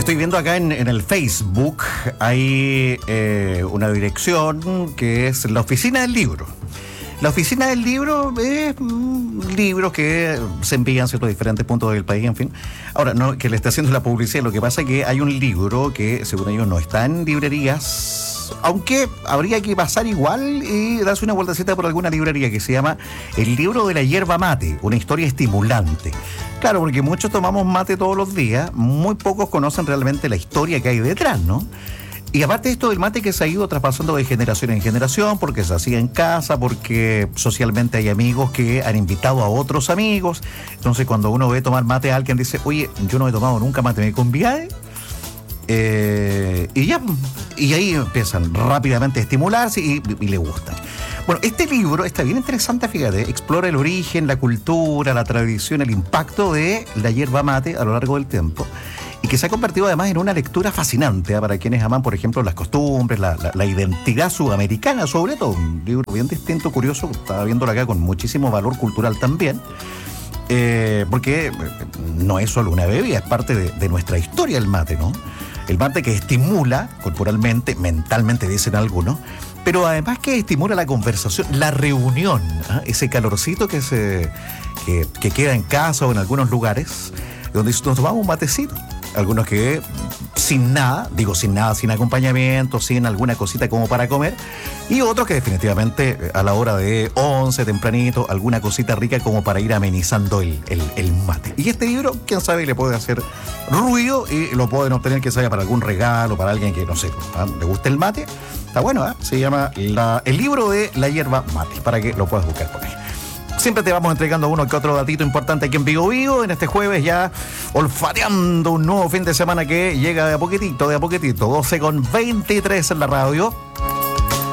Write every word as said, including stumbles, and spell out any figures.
Estoy viendo acá en, en el Facebook, hay eh, una dirección que es la Oficina del Libro. La Oficina del Libro es mm, libros que se envían a ciertos diferentes puntos del país, en fin. Ahora, no que le esté haciendo la publicidad, lo que pasa es que hay un libro que, según ellos, no está en librerías, aunque habría que pasar igual y darse una vueltecita por alguna librería, que se llama El libro de la yerba mate, una historia estimulante. Claro, porque muchos tomamos mate todos los días, muy pocos conocen realmente la historia que hay detrás, ¿no? Y aparte esto del mate que se ha ido traspasando de generación en generación, porque se hacía en casa, porque socialmente hay amigos que han invitado a otros amigos. Entonces cuando uno ve tomar mate a alguien dice, oye, yo no he tomado nunca mate, ¿me convidáis? Eh, y ya, y ahí empiezan rápidamente a estimularse y, y le gustan. Bueno, este libro está bien interesante, fíjate, explora el origen, la cultura, la tradición, el impacto de la yerba mate a lo largo del tiempo, y que se ha convertido además en una lectura fascinante, ¿eh? Para quienes aman, por ejemplo, las costumbres, la, la, la identidad sudamericana, sobre todo. Un libro bien distinto, curioso, estaba viéndolo acá con muchísimo valor cultural también, eh, porque no es solo una bebida, es parte de, de nuestra historia el mate, ¿no? El mate que estimula corporalmente, mentalmente dicen algunos, pero además que estimula la conversación, la reunión, ¿eh? Ese calorcito que, se, que, que queda en casa o en algunos lugares, donde nos tomamos un matecito. Algunos que sin nada, digo sin nada, sin acompañamiento, sin alguna cosita como para comer, y otros que definitivamente a la hora de once, tempranito, alguna cosita rica como para ir amenizando el, el, el mate. Y este libro, quién sabe, le puede hacer ruido y lo pueden obtener, que sea para algún regalo, para alguien que, no sé, ¿eh? Le guste el mate. Está bueno, ¿eh? Se llama la, El libro de la yerba mate, para que lo puedas buscar por ahí. Siempre te vamos entregando uno que otro datito importante aquí en Vigo Vigo, en este jueves ya olfateando un nuevo fin de semana que llega de a poquitito, de a poquitito, doce con veintitrés en la radio.